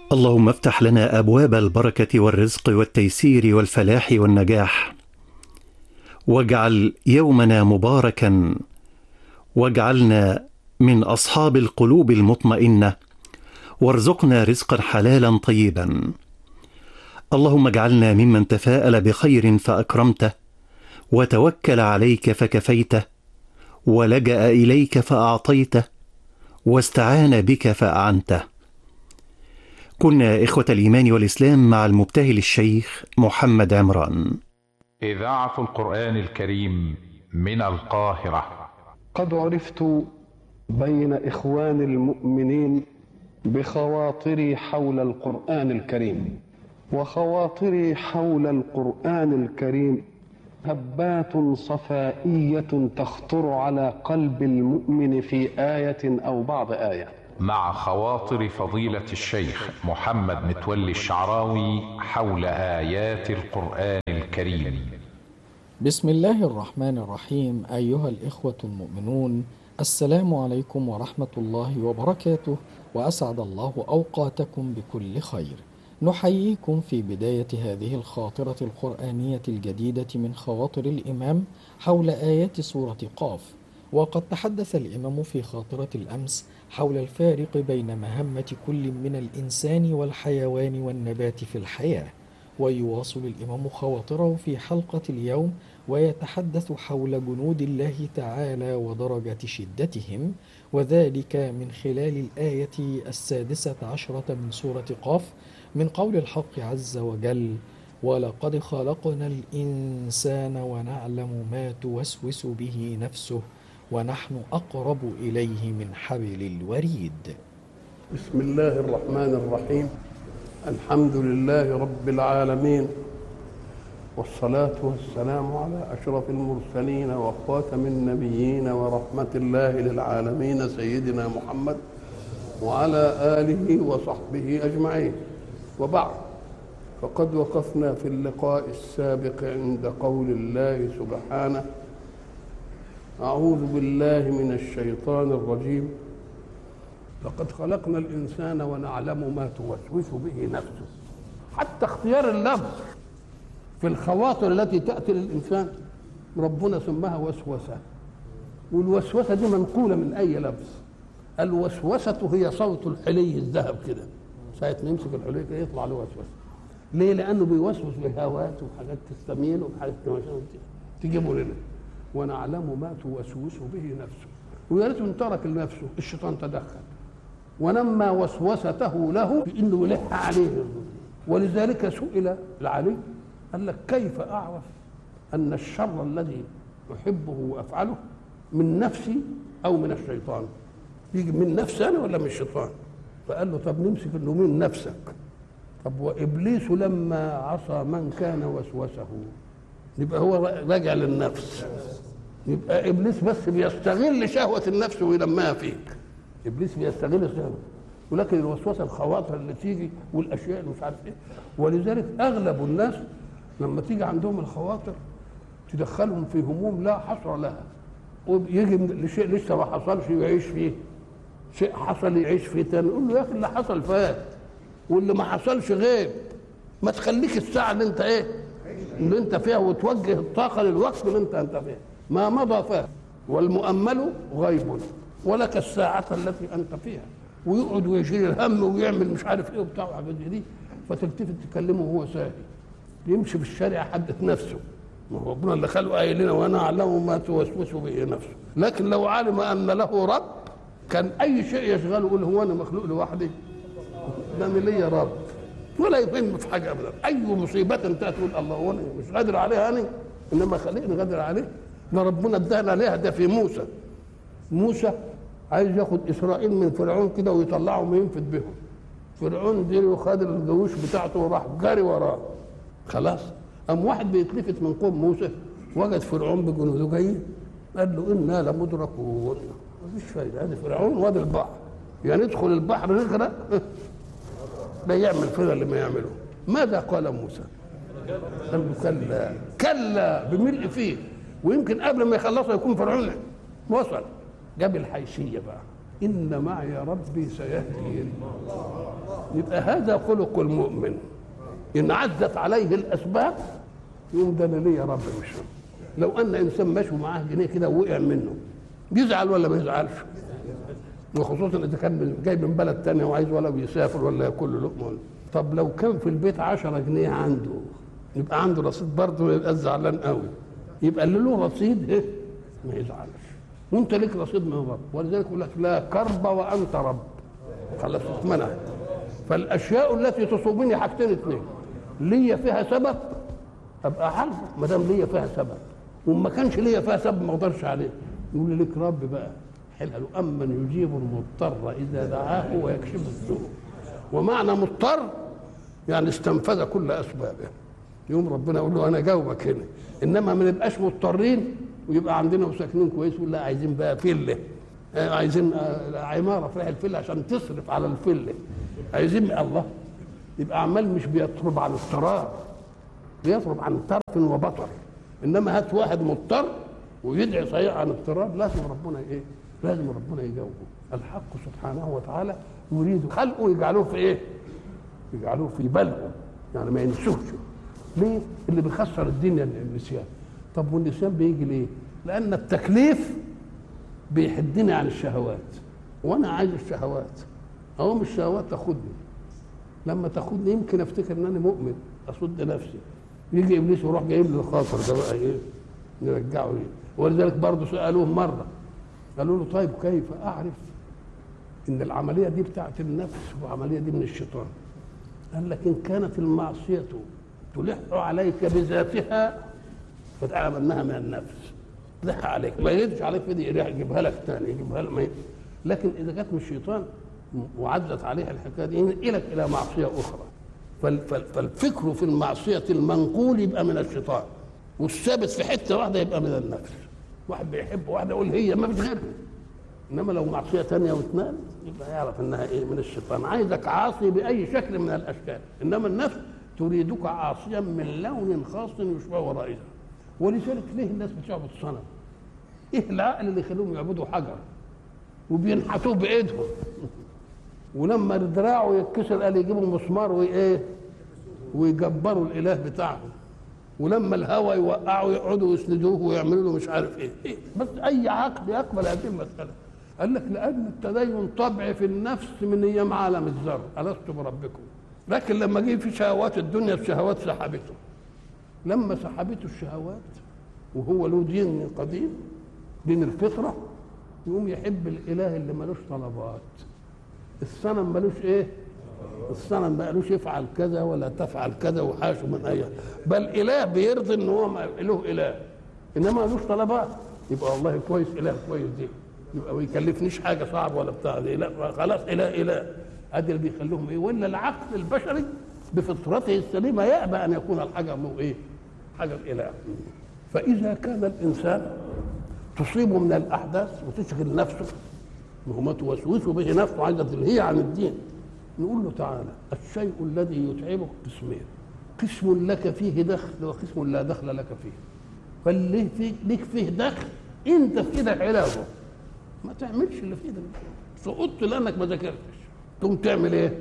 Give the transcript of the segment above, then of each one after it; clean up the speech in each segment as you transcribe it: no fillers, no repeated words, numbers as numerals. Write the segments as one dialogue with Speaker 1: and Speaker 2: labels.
Speaker 1: اللهم افتح لنا أبواب البركة والرزق والتيسير والفلاح والنجاح، واجعل يومنا مباركا، واجعلنا من أصحاب القلوب المطمئنة، وارزقنا رزقا حلالا طيبا. اللهم اجعلنا ممن تفاءل بخير فأكرمته، وتوكل عليك فكفيته، ولجأ إليك فأعطيته، واستعان بك فأعنته. كنا إخوة الإيمان والإسلام مع المبتهل الشيخ محمد عمران.
Speaker 2: إذاعة القرآن الكريم من القاهرة.
Speaker 3: قد عرفت بين إخوان المؤمنين بخواطري حول القرآن الكريم، وخواطري حول القرآن الكريم هبات صفائية تخطر على قلب المؤمن في آية أو بعض آية.
Speaker 2: مع خواطر فضيلة الشيخ محمد متولي الشعراوي حول آيات القرآن الكريم.
Speaker 4: بسم الله الرحمن الرحيم. أيها الإخوة المؤمنون، السلام عليكم ورحمة الله وبركاته، وأسعد الله أوقاتكم بكل خير. نحييكم في بداية هذه الخاطرة القرآنية الجديدة من خواطر الإمام حول آيات سورة قاف. وقد تحدث الإمام في خاطرة الأمس حول الفارق بين مهمة كل من الإنسان والحيوان والنبات في الحياة، ويواصل الإمام خواطره في حلقة اليوم ويتحدث حول جنود الله تعالى ودرجة شدتهم، وذلك من خلال الآية 16 من سورة قاف، من قول الحق عز وجل: ولقد خلقنا الإنسان ونعلم ما توسوس به نفسه ونحن أقرب إليه من حبل الوريد.
Speaker 3: بسم الله الرحمن الرحيم. الحمد لله رب العالمين، والصلاة والسلام على أشرف المرسلين وخاتم النبيين ورحمة الله للعالمين سيدنا محمد وعلى آله وصحبه أجمعين. وبعد، فقد وقفنا في اللقاء السابق عند قول الله سبحانه: أعوذ بالله من الشيطان الرجيم، لقد خلقنا الإنسان ونعلم ما توسوس به نفسه. حتى اختيار اللفظ في الخواطر التي تأتي للإنسان ربنا سماها وسوسة، والوسوسة دي منقولة من أي لفظ. الوسوسة هي صوت الحلي الذهب كده، ساعة ما يمسك الحلي كده يطلع له وسوسة. ليه؟ لأنه بيوسوس بهوات وحاجات تستميل وحاجات تجيبه لنا. ونعلم ما توسوس به نفسه، ويا ريت من ترك لنفسه، الشيطان تدخل ونمى وسوسته له بانه يلح عليه. ولذلك سئل العلي قال لك: كيف اعرف ان الشر الذي احبه وافعله من نفسي او من الشيطان؟ يجي من نفسي انا ولا من الشيطان؟ فقال له: طب نمسك انه من نفسك. طب وابليس لما عصى من كان وسوسه، يبقى هو راجع للنفس. يبقى ابليس بس بيستغل شهوه النفس ويلمها فيك. ابليس بيستغل الشهوه، ولكن الوسوسه الخواطر اللي تيجي والاشياء اللي مش عارف ايه. ولذلك اغلب الناس لما تيجي عندهم الخواطر تدخلهم في هموم لا حصر لها، ويجي لشيء لسه ما حصلش يعيش فيه، شيء حصل يعيش فيه تاني. يقول له: يا اخي اللي حصل فات، واللي ما حصلش غيب. ما تخليك الساعه اللي انت اللي انت فيها وتوجه الطاقه للوقت اللي انت فيه. ما مضى فات، والمؤمل غيب، ولك الساعه التي انت فيها. ويقعد ويشيل الهم ويعمل مش عارف ايه وبتاع وحاجات دي، فتلتفت تكلمه وهو ساهي يمشي في الشارع يحدث نفسه. ما هو ربنا اللي خلقه قايل لنا: وانا اعلم ما توسوس به نفسه. لكن لو علم ان له رب كان اي شيء يشغله يقول: هو انا مخلوق لوحدي؟ ده انا ليا رب، ولا يهم في حاجه ابدا. اي مصيبه انت تقول: الله هو انا مش قادر عليها انا، انما خليني قادر عليه. ده ربنا ادانا عليها. ده في موسى عايز ياخد اسرائيل من فرعون كده ويطلعهم وينفد بهم. فرعون دي وخد الجيوش بتاعته وراح جاري وراه. خلاص قام واحد بيتلفت من قوم موسى وجد فرعون بجنوده جايين، قال له: انا لمدركون. مفيش فايده، هذا فرعون وادي البحر، يعني ندخل البحر نغرق. لا يعمل فينا اللي ما يعمله. ماذا قال موسى؟ قال له: كلا كلا بملء فيه. ويمكن قبل ما يخلصوا يكون فرعون وصل. جاب الحيثيه بقى: ان معي ربي سيهدين. يبقى هذا خلق المؤمن، إن عزت عليه الأسباب يقوم ده أنا ليه يا رب مش فاهم. لو أن إنسان ماشي معاه جنيه كده ووقع منه يزعل ولا ما يزعلش؟ وخصوصا إذا كان جاي من بلد تانية وعايز ولا بيسافر ولا ياكل له لقمة. طب لو كان في البيت 10 جنيه عنده يبقى عنده رصيد برضه ما يبقاش زعلان قوي، يبقى اللي له رصيد إيه؟ ما يزعلش. وأنت ليك رصيد من رب، ولذلك يقول لك لا كرب وأنت رب، خلاص اتمنع. فالاشياء التي تصيبني حاجتين اثنين، ليا فيها سبب ابقى عارفه، ما دام ليا فيها سبب، وما كانش ليا فيها سبب ما اقدرش عليه. يقول لي لك رب بقى حلها له، امن يجيب المضطر اذا دعاه ويكشف السوء. ومعنى مضطر يعني استنفذ كل اسبابه، يوم ربنا يقول له انا جاوبك هنا. انما ما نبقاش مضطرين ويبقى عندنا وساكنين كويس ولا عايزين بقى فله، عايزين عماره في الفله عشان تصرف على الفله، عايزين الله. يبقى عمال مش بيطلب عن اضطرار، بيطلب عن طرف وبطر. انما هات واحد مضطر ويدعي صحيح عن اضطرار، لازم ربنا ايه؟ لازم ربنا يجاوبه. الحق سبحانه وتعالى يريد خلقه يجعلوه في ايه؟ يجعلوه في بالهم، يعني ما ينسوش. ليه؟ اللي بيخسر الدنيا النسيان. طب والنسيان بيجي ليه؟ لان التكليف بيحدني عن الشهوات، وانا عايز الشهوات، اقوم الشهوات تاخدني. لما تاخدني يمكن افتكر ان انا مؤمن اصد نفسي، يجي ابليس ويروح جايب لي الخاطر ده بقى ايه؟ نرجعه ايه؟ ولذلك برضه سالوه مره قالوا له طيب كيف اعرف ان العمليه دي بتاعت النفس والعمليه دي من الشيطان؟ قال لك ان كانت المعصيه تلح عليك بذاتها فتعلم انها من النفس، تلح عليك ما يردش عليك في دي يجيبها لك ثاني، يجيبها لك. لكن اذا كانت من الشيطان وعدت عليها الحكايه دي ينقلك الى معصيه اخرى. فالفكر في المعصيه المنقول يبقى من الشيطان، والثابت في حته واحده يبقى من النفس. واحد بيحب واحده يقول هي ما فيش غيرها، انما لو معصيه ثانيه واثنان يبقى يعرف انها ايه؟ من الشيطان. عايزك عاصي باي شكل من الاشكال، انما النفس تريدك عاصيا من لون خاص يشبه رائزه. ولذلك ليه الناس بتعبد صنم؟ ايه العقل اللي يخليهم يعبدوا حجر وبينحتوه بايدهم، ولما دراعه يتكسر قال يجيبوا مسمار وايه ويجبروا الاله بتاعهم، ولما الهوى يوقعوا يقعدوا يسندوه ويعملوا له مش عارف ايه. بس اي عقل يقبل هذه المساله. قال لك لان التدين طبع في النفس من ايام عالم الذر، الست بربكم. لكن لما جه في شهوات الدنيا الشهوات سحبته، لما سحبته الشهوات وهو له دين قديم دين الفطره، يقوم يحب الاله اللي ملوش طلبات. الصنم ملوش ايه؟ الصنم ملوش يفعل كذا ولا تفعل كذا وحاشه من اي، بل اله بيرضي ان هو له اله، انما ملوش طلبات. يبقى والله كويس، اله كويس دي، يبقى ما يكلفنيش حاجه صعب ولا بتاع دي، لا خلاص اله. ادي اللي بيخليهم ايه؟ ولا العقل البشري بفطرته السليمه يأبى ان يكون الحجر له ايه؟ حجر اله. فاذا كان الانسان تصيبه من الاحداث وتشغل نفسه وما توسوس به نفسه عايزه تلهيه عن الدين، نقول له تعالى الشيء الذي يتعبك قسمين، قسم لك فيه دخل وقسم لا دخل لك فيه. فاللي ليك فيه دخل انت في ايدك علاجه، ما تعملش اللي في ايدك. سقطت لانك ما ذاكرتش، تقوم تعمل ايه؟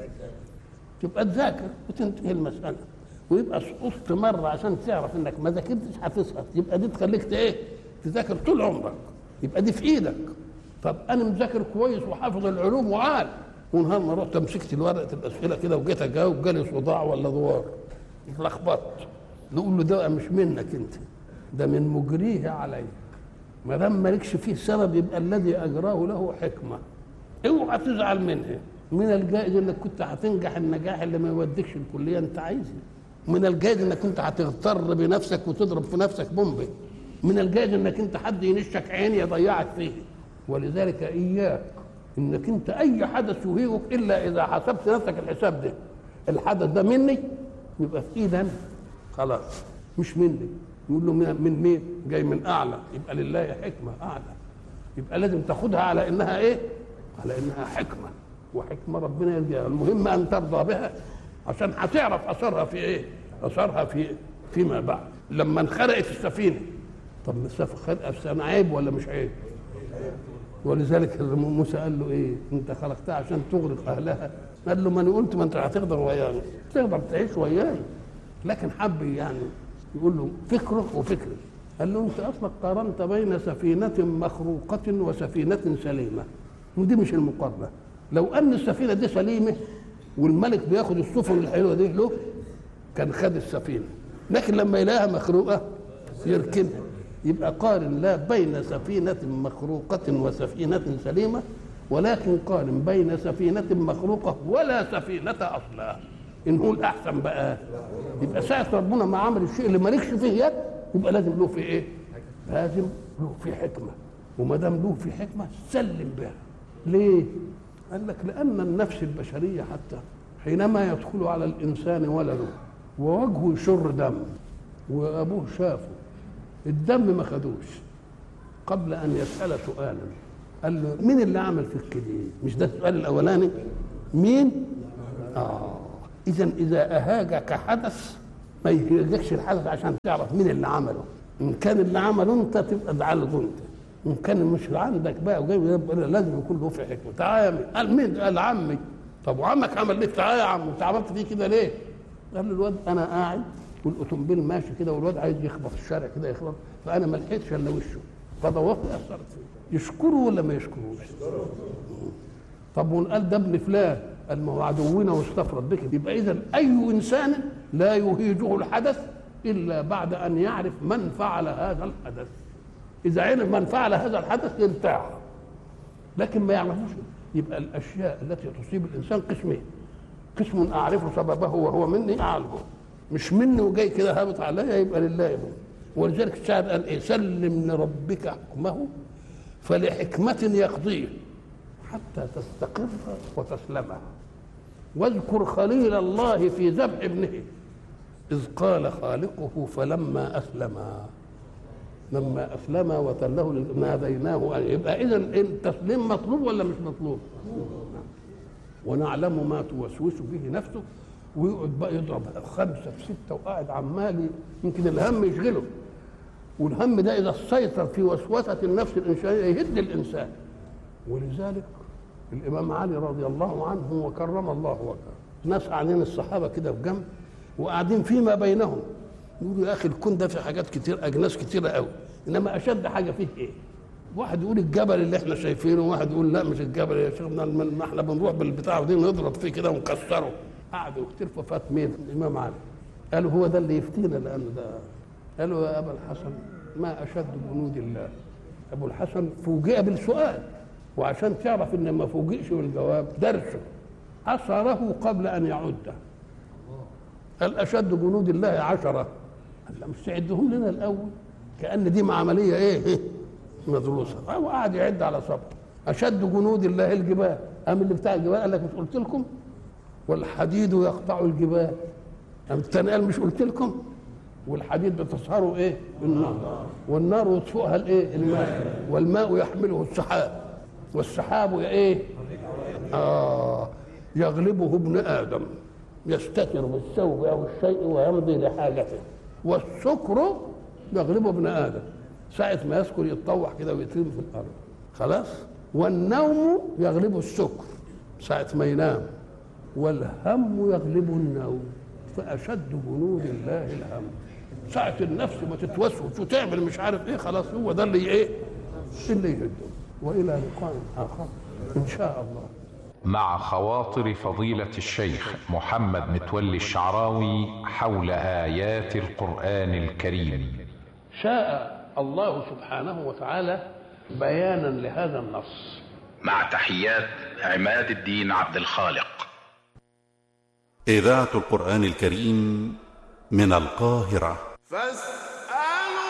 Speaker 3: تبقى تذاكر وتنتهي المساله. ويبقى سقطت مره عشان تعرف انك ما ذاكرتش هتسقط، يبقى دي تخليك ايه؟ تذاكر طول عمرك، يبقى دي في ايدك. طب انا مذاكر كويس وحافظ العلوم وعال، ونهار ما رحت مسكت ورقه الاسئله كده وجيت اجاوب جالي صداع ولا دوار اتلخبطت، نقول له ده مش منك انت، ده من مجريه عليك. ما دام مالكش فيه سبب يبقى الذي اجراه له حكمه، اوعى تزعل منها. من الجائز انك كنت هتنجح النجاح اللي ما يوديكش الكليه انت عايزها، من الجائز انك كنت هتغتر بنفسك وتضرب في نفسك بومبي، من الجائز انك انت حد ينشك عين يضيعك فيه. ولذلك اياك انك انت اي حدث يهيجك الا اذا حسبت نفسك الحساب ده، الحدث ده مني يبقى في ايدي انا خلاص، مش مني. يقول له من مين؟ جاي من اعلى، يبقى لله حكمه اعلى، يبقى لازم تاخدها على انها ايه؟ على انها حكمه، وحكمه ربنا يرجعها. المهم ان ترضى بها عشان هتعرف اثرها في ايه؟ اثرها فيما بعد. لما انخرقت السفينه، طب السفينه عيب ولا مش عيب؟ ولذلك موسى قال له ايه؟ انت خلقتها عشان تغرق اهلها؟ قال له ما انا قلت ما انت هتقدر وياي، تقدر تعيش وياي، لكن حب يعني يقول له فكره وفكري. قال له انت اصلا قارنت بين سفينه مخروقه وسفينه سليمه، ودي مش المقارنه. لو ان السفينه دي سليمه والملك بياخد السفن الحلوه دي له كان خد السفينه، لكن لما يلاقيها مخروقه يركنها. يبقى قارن لا بين سفينه مخروقه وسفينه سليمه، ولكن قارن بين سفينه مخروقه ولا سفينه اصلا. ان هو الاحسن بقى، يبقى ساعه ربنا ما عمل الشيء اللي مالكش فيه يد يبقى لازم له في ايه؟ لازم له في حكمه، وما دام له في حكمه سلم بها. ليه؟ قال لك لان النفس البشريه حتى حينما يدخل على الانسان ولده ووجهه يشر دم وابوه شافه الدم ما خدوش، قبل ان يسال سؤالا قال له مين اللي عمل فيك كده؟ مش ده السؤال الاولاني؟ مين؟ اذا اهاجك حدث ما يهاجكش الحدث عشان تعرف مين اللي عمله. ان كان اللي عمله انت تبقى تعالجه انت، ان كان مش عندك بقى وجاي لازم يكون له في حكمه. تعالى يا قال مين؟ قال عمي. طب وعمك عمل ليه؟ تعالى يا عم انت عملت فيه كده ليه؟ قال له الواد انا قاعد والاوتومبيل ماشي كده والواد عايز يخبط الشارع كده يخبط، فانا ما لحقتش الا وشه فضوقت اثرت فيه. يشكره ولا ما يشكروش؟ طب وقال ده ابن فلان، قال ما هو عدونا واستفرد بك. يبقى اذا اي انسان لا يهيجه الحدث الا بعد ان يعرف من فعل هذا الحدث. اذا علم من فعل هذا الحدث يرتاح، لكن ما يعرفوش. يبقى الاشياء التي تصيب الانسان قسمين: قسم اعرف سببه وهو مني اعالجه، مش مني وجاي كده هابط عليا يبقى لله يبقى. ولذلك الشاعر قال ايه؟ سلم لربك حكمه فلحكمة يقضيه حتى تستقر وتسلمه، واذكر خليل الله في ذبح ابنه إذ قال خالقه فلما أسلم وتله ناديناه. يبقى إذا التسليم مطلوب ولا مش مطلوب؟ ونعلم ما توسوس به نفسه، ويقعد بقى يضرب 5 في 6 وقاعد عمال يمكن الهم يشغله، والهم ده إذا سيطر في وسوسة النفس الإنسانية يهد الإنسان. ولذلك الإمام علي رضي الله عنه وكرم الله وجهه ناس قاعدين الصحابة كده في جنب وقاعدين فيما بينهم يقولوا يا أخي الكون ده في حاجات كتير أجناس كتيرة قوي، إنما أشد حاجة فيه إيه؟ واحد يقول الجبل اللي احنا شايفينه، وواحد يقول لا مش الجبل يا شيخنا، ما احنا بنروح بالبتاع ودي نضرب فيه كده ونكسره. قعدوا يختلفوا. فات مين؟ الإمام علي. قالوا هو ده اللي يفتينا لأنه ده. قالوا يا أبا الحسن ما أشد جنود الله. أبو الحسن فوجئ بالسؤال، وعشان تعرف إن ما فوجئش بالجواب درسه أثره قبل أن يعده. قال أشد جنود الله 10. قال لا مش تعدهم لنا الأول كأن دي عملية إيه مدروسة. هو قاعد يعد على صبر. أشد جنود الله الجبال. قام اللي بتاع الجبال قال لك مش قلت لكم؟ والحديد يقطع الجبال. قام الثاني قال مش قلت لكم؟ والحديد بتصهره ايه؟ النار، والنار يطفئها الايه؟ الماء، والماء يحمله السحاب، والسحاب ايه؟ يغلبه ابن ادم يستتر بالثوب او الشيء ويمضي لحاجته، والسكر يغلبه ابن ادم ساعة ما يسكر يتطوح كده ويترمي في الارض خلاص. والنوم يغلبه السكر ساعة ما ينام، والهم يغلبه النوم. فأشد جنود الله الهم. ساعة النفس ما تتوسوس وتعمل مش عارف ايه خلاص هو ده اللي ايه؟ اللي يهده. والى لقاء اخر ان شاء الله
Speaker 2: مع خواطر فضيلة الشيخ محمد متولي الشعراوي حول آيات القرآن الكريم.
Speaker 3: شاء الله سبحانه وتعالى بيانا لهذا النص.
Speaker 5: مع تحيات عماد الدين عبد الخالق.
Speaker 6: إذاعة القرآن الكريم من القاهرة.